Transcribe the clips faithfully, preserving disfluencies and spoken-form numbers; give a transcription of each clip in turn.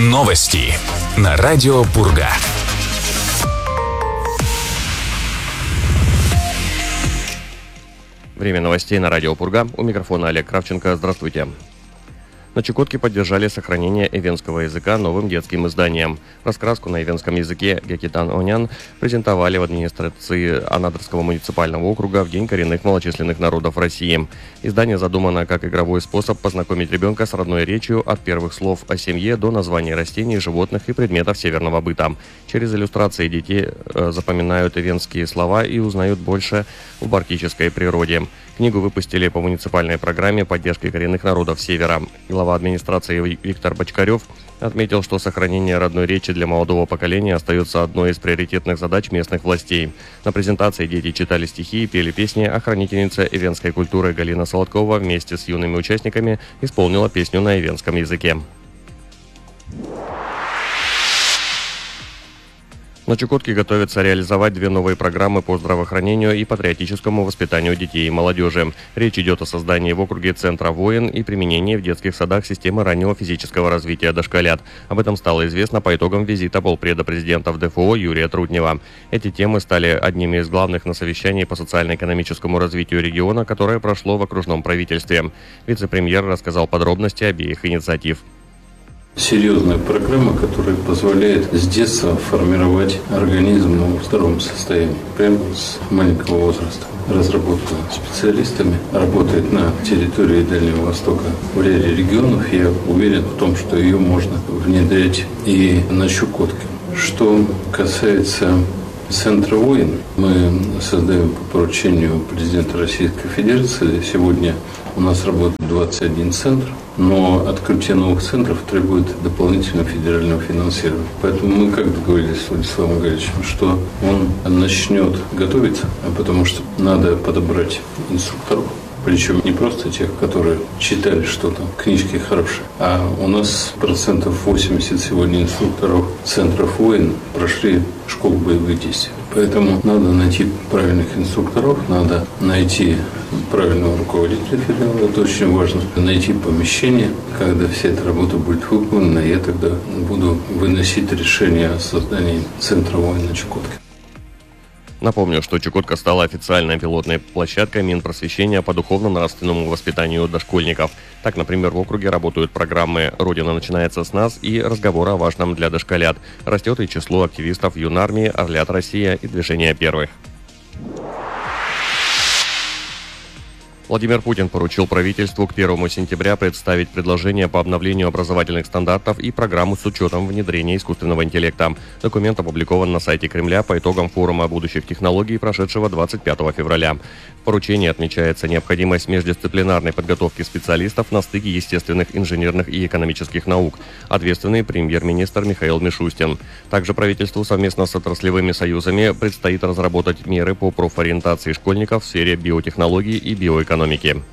Новости на радио Пурга. Время новостей на радио Пурга. У микрофона Олег Кравченко. Здравствуйте. На Чукотке поддержали сохранение эвенского языка новым детским изданием. Раскраску на эвенском языке «Гекитан Онян» презентовали в администрации Анадырского муниципального округа в День коренных малочисленных народов России. Издание задумано как игровой способ познакомить ребенка с родной речью от первых слов о семье до названий растений, животных и предметов северного быта. Через иллюстрации дети э, запоминают эвенские слова и узнают больше об арктической природе. Книгу выпустили по муниципальной программе поддержки коренных народов Севера. Глава администрации Виктор Бочкарев отметил, что сохранение родной речи для молодого поколения остается одной из приоритетных задач местных властей. На презентации дети читали стихи и пели песни, а хранительница эвенской культуры Галина Солодкова вместе с юными участниками исполнила песню на эвенском языке. На Чукотке готовятся реализовать две новые программы по здравоохранению и патриотическому воспитанию детей и молодежи. Речь идет о создании в округе Центра воин и применении в детских садах системы раннего физического развития дошколят. Об этом стало известно по итогам визита полпреда президента в ДФО Юрия Труднева. Эти темы стали одними из главных на совещании по социально-экономическому развитию региона, которое прошло в окружном правительстве. Вице-премьер рассказал подробности обеих инициатив. Серьезная программа, которая позволяет с детства формировать организм в здоровом состоянии, прямо с маленького возраста. Разработана специалистами, работает на территории Дальнего Востока в ряде регионов. Я уверен в том, что ее можно внедрять и на Чукотке. Что касается Центра воин, мы создаем по поручению президента Российской Федерации. Сегодня у нас работает двадцать один центр, но открытие новых центров требует дополнительного федерального финансирования. Поэтому мы как договорились с Владиславом Гагаревичем, что он начнет готовиться, потому что надо подобрать инструкторов. Причем не просто тех, которые читали что-то, книжки хорошие, а у нас процентов восемьдесят сегодня инструкторов центров воин прошли школу боевых действий. Поэтому надо найти правильных инструкторов, надо найти правильного руководителя филиала. Это очень важно. Найти помещение, когда вся эта работа будет выполнена, я тогда буду выносить решение о создании Центра воин на Чукотке. Напомню, что Чукотка стала официальной пилотной площадкой Минпросвещения по духовно-нравственному воспитанию дошкольников. Так, например, в округе работают программы «Родина начинается с нас» и «Разговор о важном для дошколят». Растет и число активистов Юнармии, Орлят Россия и Движения первых. Владимир Путин поручил правительству к первому сентября представить предложение по обновлению образовательных стандартов и программу с учетом внедрения искусственного интеллекта. Документ опубликован на сайте Кремля по итогам форума будущих технологий, прошедшего двадцать пятого февраля. В поручении отмечается необходимость междисциплинарной подготовки специалистов на стыке естественных, инженерных и экономических наук. Ответственный премьер-министр Михаил Мишустин. Также правительству совместно с отраслевыми союзами предстоит разработать меры по профориентации школьников в сфере биотехнологий и биоэкономики.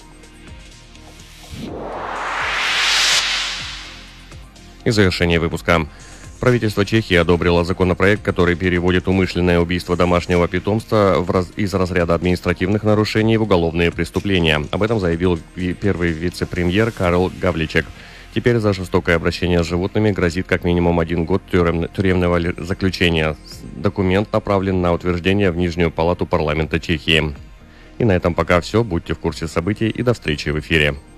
И завершение выпуска. Правительство Чехии одобрило законопроект, который переводит умышленное убийство домашнего питомца в раз... из разряда административных нарушений в уголовные преступления. Об этом заявил ви... первый вице-премьер Карл Гавличек. Теперь за жестокое обращение с животными грозит как минимум один год тюрем... тюремного заключения. Документ направлен на утверждение в Нижнюю палату парламента Чехии. И на этом пока все. Будьте в курсе событий и до встречи в эфире.